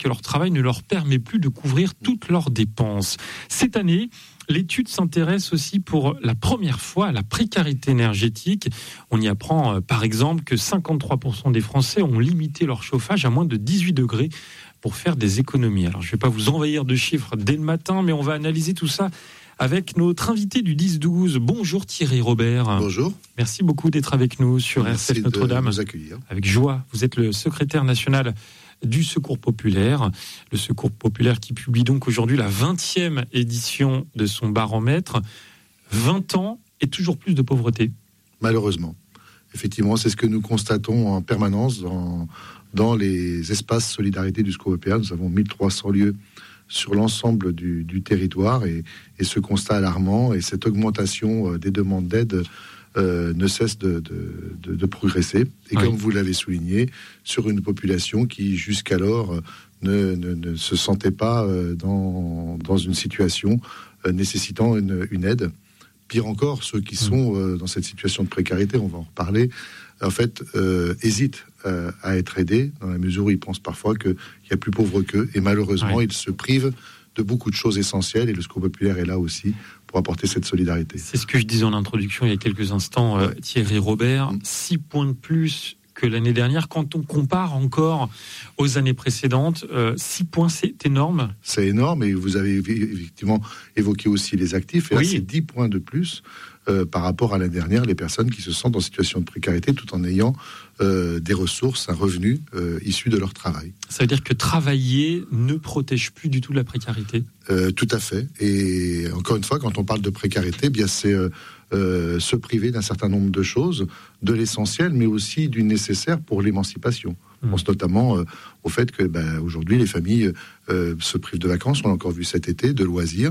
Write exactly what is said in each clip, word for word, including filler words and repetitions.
que leur travail ne leur permet plus de couvrir toutes leurs dépenses. Cette année, l'étude s'intéresse aussi pour la première fois à la précarité énergétique. On y apprend euh, par exemple que cinquante-trois pour cent des Français ont limité leur chauffage à moins de dix-huit degrés pour faire des économies. Alors je ne vais pas vous envahir de chiffres dès le matin, mais on va analyser tout ça avec notre invité du dix douze. Bonjour Thierry Robert. Bonjour. Merci beaucoup d'être avec nous sur Merci R C F Notre-Dame. De nous accueillir. Avec joie. Vous êtes le secrétaire national du Secours Populaire. Le Secours Populaire qui publie donc aujourd'hui la vingtième édition de son baromètre. vingt ans et toujours plus de pauvreté. Malheureusement. Effectivement, c'est ce que nous constatons en permanence dans, dans les espaces solidarité du Secours Populaire. Nous avons mille trois cents lieux sur l'ensemble du, du territoire et, et ce constat alarmant et cette augmentation des demandes d'aide euh, ne cesse de, de, de, de progresser. Et oui. Comme vous l'avez souligné, sur une population qui jusqu'alors ne, ne, ne se sentait pas dans, dans une situation nécessitant une, une aide. Pire encore, ceux qui sont euh, dans cette situation de précarité, on va en reparler, en fait, euh, hésitent euh, à être aidés, dans la mesure où ils pensent parfois qu'il y a plus pauvres qu'eux, et malheureusement, oui. ils se privent de beaucoup de choses essentielles, et le Secours Populaire est là aussi pour apporter cette solidarité. C'est ce que je disais en introduction il y a quelques instants, euh, ouais. Thierry Robert, six points de plus que l'année dernière. Quand on compare encore aux années précédentes, euh, six points, c'est énorme. C'est énorme, et vous avez effectivement évoqué aussi les actifs, et oui. là, c'est dix points de plus euh, par rapport à l'année dernière, les personnes qui se sentent en situation de précarité tout en ayant euh, des ressources, un revenu euh, issu de leur travail. Ça veut dire que travailler ne protège plus du tout la précarité ? euh, Tout à fait. Et encore une fois, quand on parle de précarité, eh bien c'est euh, euh, se priver d'un certain nombre de choses, de l'essentiel, mais aussi du nécessaire pour l'émancipation. On pense notamment euh, au fait que ben, aujourd'hui les familles euh, se privent de vacances, on l'a encore vu cet été, de loisirs,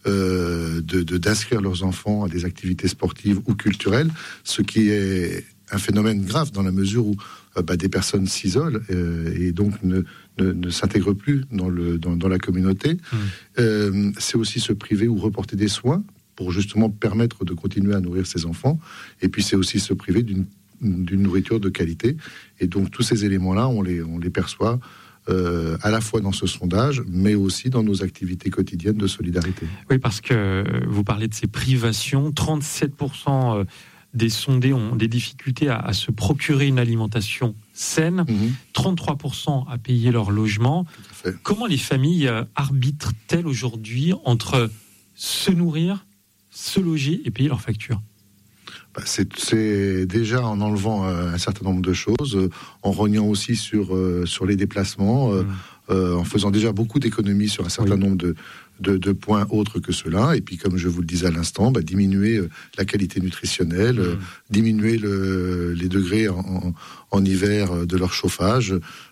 euh, de, de, d'inscrire leurs enfants à des activités sportives ou culturelles, ce qui est un phénomène grave dans la mesure où euh, ben, des personnes s'isolent euh, et donc ne, ne, ne s'intègrent plus dans, le, dans, dans la communauté. Mmh. Euh, c'est aussi se priver ou reporter des soins pour justement permettre de continuer à nourrir ses enfants. Et puis c'est aussi se priver d'une d'une nourriture de qualité. Et donc tous ces éléments-là, on les, on les perçoit euh, à la fois dans ce sondage, mais aussi dans nos activités quotidiennes de solidarité. Oui, parce que vous parlez de ces privations, trente-sept pour cent des sondés ont des difficultés à, à se procurer une alimentation saine, mmh. trente-trois pour cent à payer leur logement. Comment les familles arbitrent-elles aujourd'hui entre se nourrir, se loger et payer leurs factures ? C'est, c'est déjà en enlevant euh, un certain nombre de choses, euh, en rognant aussi sur, euh, sur les déplacements, euh, mmh. euh, en faisant déjà beaucoup d'économies sur un certain oui. nombre de, de, de points autres que ceux-là. Et puis, comme je vous le disais à l'instant, bah, diminuer euh, la qualité nutritionnelle, mmh. euh, diminuer le, les degrés en, en, en hiver de leur chauffage.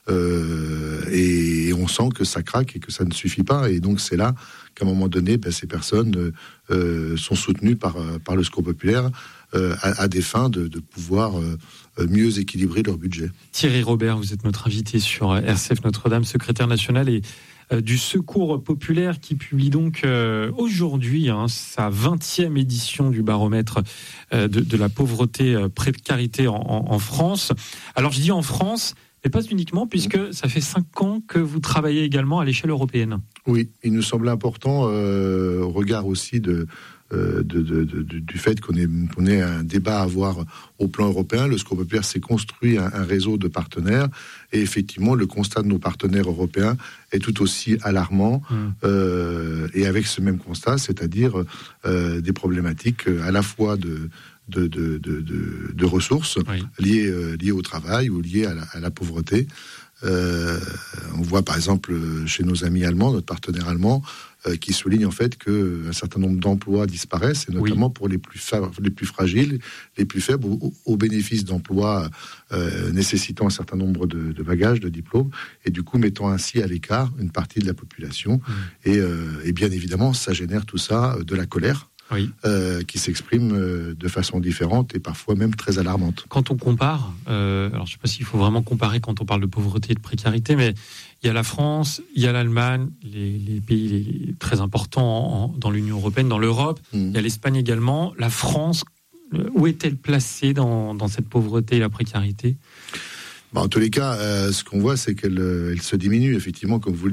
Euh, et, et on sent que ça craque et que ça ne suffit pas. Et donc, c'est là qu'à un moment donné, bah, ces personnes euh, sont soutenues par, par le Secours Populaire. Euh, à, à des fins de, de pouvoir euh, mieux équilibrer leur budget. Thierry Robert, vous êtes notre invité sur R C F Notre-Dame, secrétaire national et euh, du Secours Populaire qui publie donc euh, aujourd'hui hein, sa vingtième édition du baromètre euh, de, de la pauvreté, euh, précarité en, en, en France. Alors je dis en France, mais pas uniquement, puisque ça fait cinq ans que vous travaillez également à l'échelle européenne. Oui, il nous semblait important, euh, au regard aussi de De, de, de, du fait qu'on ait, qu'on ait un débat à avoir au plan européen. Le Secours Populaire s'est construit un, un réseau de partenaires et effectivement le constat de nos partenaires européens est tout aussi alarmant mmh. euh, et avec ce même constat, c'est-à-dire euh, des problématiques à la fois de de, de, de, de, de ressources oui. liées, euh, liées au travail ou liées à la, à la pauvreté. Euh, on voit par exemple chez nos amis allemands, notre partenaire allemand, euh, qui souligne en fait qu'un certain nombre d'emplois disparaissent, et notamment oui. pour les plus, fa- les plus fragiles, les plus faibles, au, au bénéfice d'emplois euh, nécessitant un certain nombre de, de bagages, de diplômes, et du coup mettant ainsi à l'écart une partie de la population. Mmh. Et, euh, et bien évidemment, ça génère tout ça de la colère. Oui. Euh, qui s'expriment euh, de façon différente et parfois même très alarmante. Quand on compare, euh, alors je ne sais pas s'il faut vraiment comparer quand on parle de pauvreté et de précarité, mais il y a la France, il y a l'Allemagne, les, les pays les, très importants en, dans l'Union européenne, dans l'Europe, mmh. il y a l'Espagne également. La France, où est-elle placée dans, dans cette pauvreté et la précarité ? Bah, en tous les cas, euh, ce qu'on voit, c'est qu'elle elle se diminue, effectivement, comme vous le